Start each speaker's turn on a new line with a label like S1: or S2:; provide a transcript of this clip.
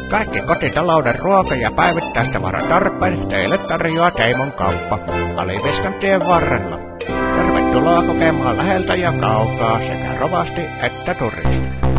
S1: Kaikki kotitalouden ruoka- ja päivittäistavaratarpeet teille tarjoaa Teimon kauppa Aliviskan tien varrella. Tervetuloa kokemaan läheltä ja kaukaa sekä rovasti että turisti.